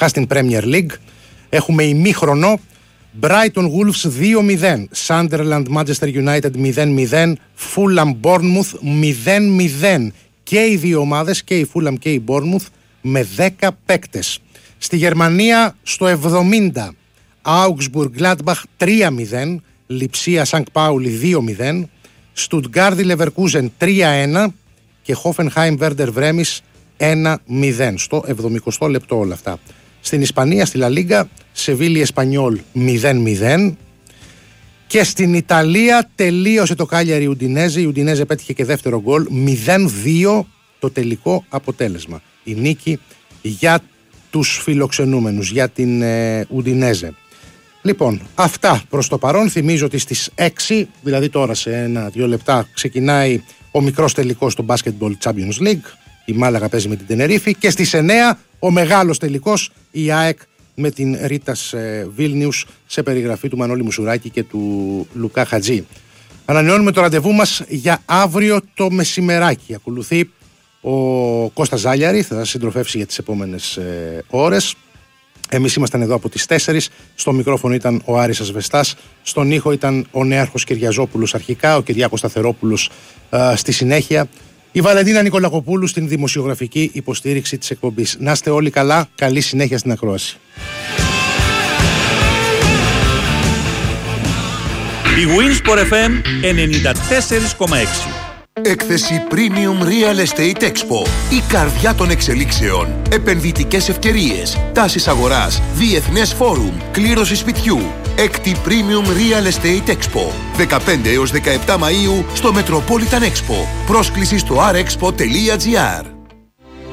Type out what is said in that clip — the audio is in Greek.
Καταρχάς την Premier League. Έχουμε ημίχρονο. Brighton Wolves 2-0, Sunderland Manchester United 0-0, Fulham Bournemouth 0-0. Και οι δύο ομάδες, και η Fulham και η Bournemouth, με 10 παίκτες. Στη Γερμανία στο 70, Augsburg Gladbach 3-0, Λιψία Σανκ Πάουλι 2-0, Stuttgart Leverkusen 3-1 και Hoffenheim Werder Bremen 1-0. Στο 70 λεπτό όλα αυτά. Στην Ισπανία, στη Λα Λίγκα, Σεβίλη Εσπανιόλ 0-0. Και στην Ιταλία τελείωσε το Κάλιαρι Ουντινέζε. Η Ουντινέζε πέτυχε και δεύτερο γκολ. 0-2 το τελικό αποτέλεσμα. Η νίκη για τους φιλοξενούμενους, για την Ουντινέζε. Λοιπόν, αυτά προς το παρόν. Θυμίζω ότι στις 6, δηλαδή τώρα σε 1-2 λεπτά, ξεκινάει ο μικρός τελικός στο Basketball Champions League. Η Μάλαγα παίζει με την Τενερίφη. Και στις 9 ο μεγάλος τελικός, η ΑΕΚ με την Ρίτας Βίλνιους, σε περιγραφή του Μανώλη Μουσουράκη και του Λουκά Χατζή. Ανανεώνουμε το ραντεβού μας για αύριο το μεσημεράκι. Ακολουθεί ο Κώστας Ζάλιαρη, θα σας συντροφεύσει για τις επόμενες ώρες. Εμείς ήμασταν εδώ από τις 4. Στο μικρόφωνο ήταν ο Άρης Ασβεστάς. Στον ήχο ήταν ο Νέαρχος Κυριαζόπουλος αρχικά, ο Κυριάκος Σταθερόπουλος στη συνέχεια. Η Βαλεντίνα Νικολακοπούλου στην δημοσιογραφική υποστήριξη της εκπομπής. Να είστε όλοι καλά, καλή συνέχεια στην ακρόαση. Η Winsport FM 94,6. Έκθεση Premium Real Estate Expo. Η καρδιά των εξελίξεων. Επενδυτικές ευκαιρίες. Τάσεις αγοράς. Διεθνές φόρουμ. Κλήρωση σπιτιού. Έκτη Premium Real Estate Expo. 15 έως 17 Μαΐου στο Metropolitan Expo. Πρόσκληση στο rexpo.gr.